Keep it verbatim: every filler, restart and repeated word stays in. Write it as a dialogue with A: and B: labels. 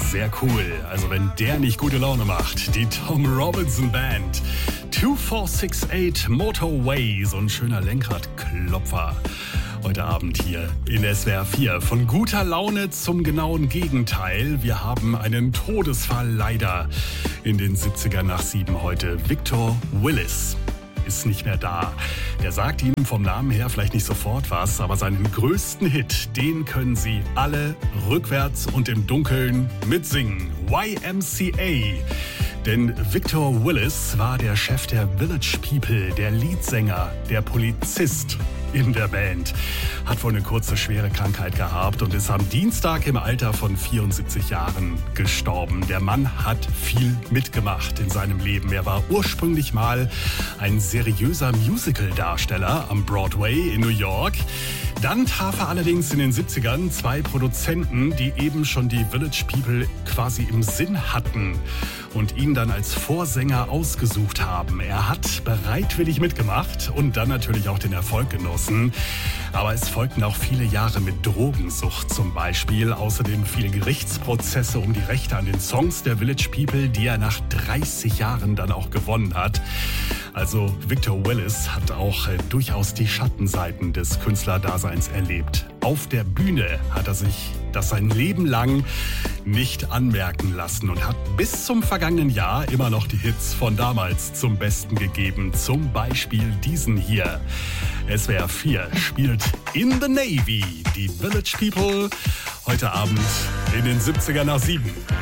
A: sehr cool. Also wenn der nicht gute Laune macht. Die Tom Robinson Band. zwei vier sechs acht Motorway, so ein schöner Lenkradklopfer. Heute Abend hier in S W R vier. Von guter Laune zum genauen Gegenteil. Wir haben einen Todesfall leider in den siebzigern nach sieben heute. Victor Willis ist nicht mehr da. Der sagt Ihnen vom Namen her vielleicht nicht sofort was, aber seinen größten Hit, den können Sie alle rückwärts und im Dunkeln mitsingen. Y M C A. Denn Victor Willis war der Chef der Village People, der Leadsänger, der Polizist in der Band. Hat wohl eine kurze, schwere Krankheit gehabt und ist am Dienstag im Alter von vierundsiebzig Jahren gestorben. Der Mann hat viel mitgemacht in seinem Leben. Er war ursprünglich mal ein seriöser Musical-Darsteller am Broadway in New York. Dann traf er allerdings in den siebzigern zwei Produzenten, die eben schon die Village People quasi im Sinn hatten und ihn dann als Vorsänger ausgesucht haben. Er hat bereitwillig mitgemacht und dann natürlich auch den Erfolg genossen. Aber es folgten auch viele Jahre mit Drogensucht zum Beispiel. Außerdem viele Gerichtsprozesse um die Rechte an den Songs der Village People, die er nach dreißig Jahren dann auch gewonnen hat. Also Victor Willis hat auch äh, durchaus die Schattenseiten des Künstlerdaseins erlebt. Auf der Bühne hat er sich das sein Leben lang nicht anmerken lassen und hat bis zum vergangenen Jahr immer noch die Hits von damals zum Besten gegeben. Zum Beispiel diesen hier. S W R vier spielt In the Navy, die Village People, heute Abend in den siebzigern nach sieben.